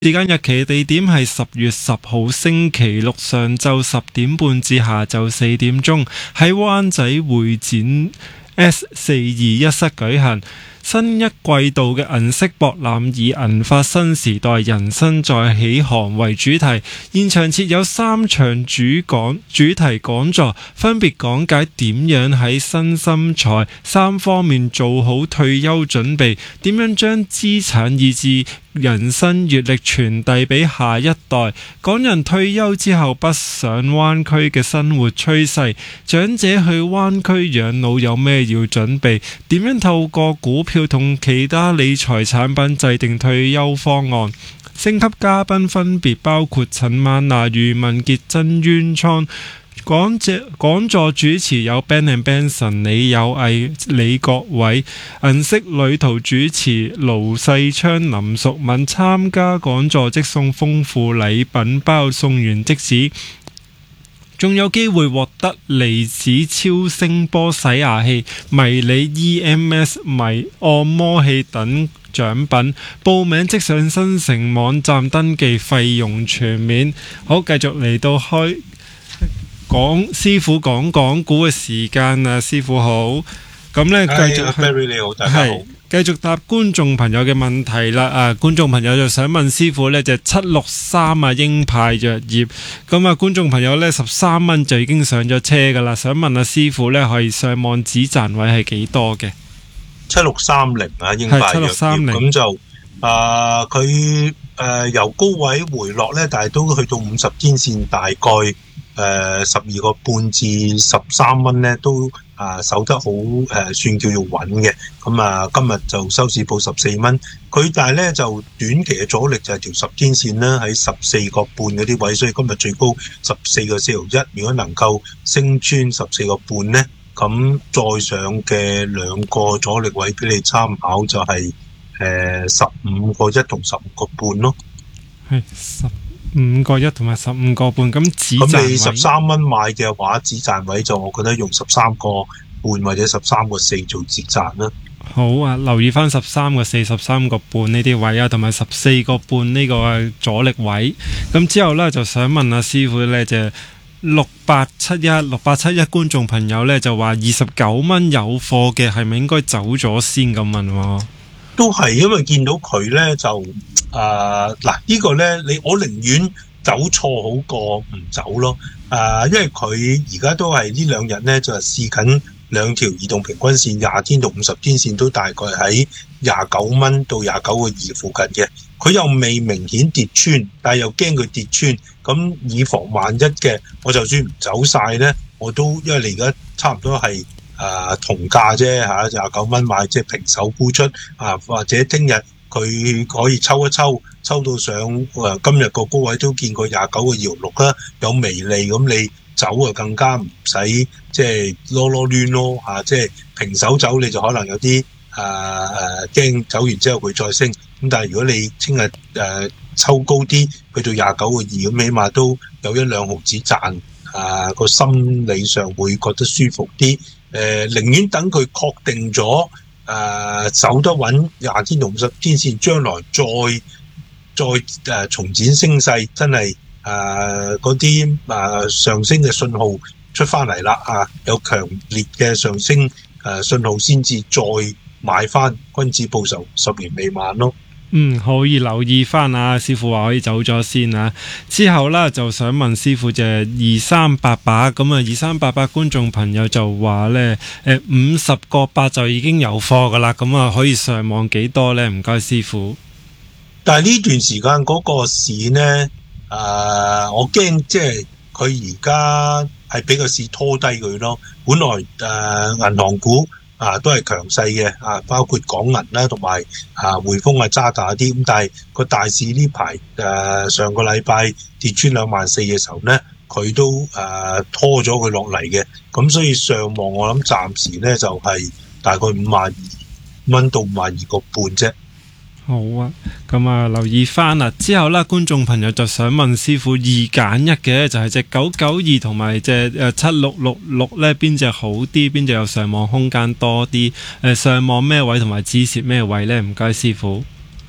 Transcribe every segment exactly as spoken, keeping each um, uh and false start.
時間日期地點係十月十號星期六上晝十點半至下晝四點鐘，喺灣仔會展 S 四二一室舉行。新一季度嘅銀色博覽以銀發新時代人生再起航為主題，現場設有三場主講主題講座，分別講解點樣喺身心財三方面做好退休準備，點樣將資產以至人生閱歷傳遞俾下一代，港人退休之後北上灣區嘅生活趨勢，長者去灣區養老有咩要準備，點樣透過股票同其他理財產品制定退休方案。星級嘉賓分別包括陳曼娜、余文傑、曾淵滄。講者講座主持有 Ben and Benson、李友毅、李國偉，銀色旅途主持盧世昌、林淑敏。參加講座即送豐富禮品包，送完即止。仲有機會獲得離子超聲波洗牙器、迷你 E M S 迷按摩器等獎品。報名即上新城網站登記，費用全免。好，繼續嚟到開講師傅講講股嘅時間啊，師傅好。咁呢，繼續 ，Barry你好，大家好。 繼續答觀眾朋友嘅問題啦。啊，觀眾朋友就想問師傅呢，就七六三啊，英派藥業。咁啊，觀眾朋友呢，十三蚊就已經上咗車噶啦。想問下師傅呢，可以上網止賺位係幾多嘅？ 七六三零啊，英派藥業。係七六三零。咁就啊，佢誒由高位回落呢，但係都去到五十天線，大概誒十二個半至十三蚊呢，都啊守得好誒、呃，算叫做穩嘅。咁啊，今日就收市報十四蚊。佢但係咧就短期嘅阻力就係條十天線啦，喺十四個半嗰啲位，所以今日最高十四個四毫一。如果能夠升穿十四個半呢，咁再上嘅兩個阻力位俾你參考就係誒十五個一同十五個半咯。係十五個一同埋十五個半，咁止賺位。咁你十三蚊買嘅話，止賺位就我覺得用十三個半或者十三個四做止賺啦。 好啊，留意翻十三個四、十三個半呢啲位啊，同埋十四個半呢個阻力位。咁之後呢，就想問阿師傅呢，就六八七一六八七一觀眾朋友呢，就話二十九蚊有貨嘅，係咪應該走咗先咁問喎？都係，因為見到佢呢，就誒嗱呢個呢，你我寧願走錯好過唔走咯。誒、呃，因為佢而家都係呢兩日呢，就係試緊兩條移動平均線，廿天到五十天線都大概喺廿九蚊到廿九個二附近嘅。佢又未明顯跌穿，但係又驚佢跌穿。咁以防萬一嘅，我就算唔走晒呢，我都因為你而家差唔多係。誒、呃、同價啫嚇，廿九蚊買即係平手沽出啊，或者聽日佢可以抽一抽，抽到上誒、呃、今日個高位都見過廿九個二毫六啦，有微利咁你走啊更加唔使即係囉囉攣咯嚇，即係平手走你就可能有啲誒誒驚走完之後佢再升，咁但係如果你聽日誒抽高啲去到廿九個二咁，起碼都有一兩毫子賺，啊個心理上會覺得舒服啲。誒、呃，寧願等佢確定咗，誒、呃、走得穩廿天同五十天線，將來再再誒、呃、重展升勢，真係誒嗰啲誒上升嘅信號出翻嚟啦，啊有強烈嘅上升誒、呃、信號先至再買翻，君子報仇，十年未晚咯。嗯，可以留意翻啊！師傅話可以走咗先啊。之後呢，就想問師傅就係二三八八咁啊，二三八八觀眾朋友就話呢，誒五十個八就已經有貨噶啦，咁啊可以上望幾多呢？唔該師傅。但係呢段時間嗰個市呢，誒、呃、我驚即係佢而家係俾個市拖低佢咯。本來誒、呃、銀行股。啊，都係強勢嘅啊，包括港銀啦，同埋啊匯豐啊渣打啲咁，但係個大市呢排誒上個禮拜跌穿兩萬四嘅時候咧，佢都誒、啊、拖咗佢落嚟嘅，咁所以上望我諗暫時咧就係、是、大概五萬二蚊到五萬二個半啫。好啊，咁啊留意翻啦。之後啦，觀眾朋友就想問師傅二揀一嘅，就係隻九九二同埋隻誒七六六六咧，邊隻好啲？邊隻有上網空間多啲？誒、呃，上網咩位同埋止蝕咩位咧？唔該師傅。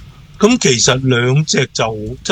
咁其實兩隻就真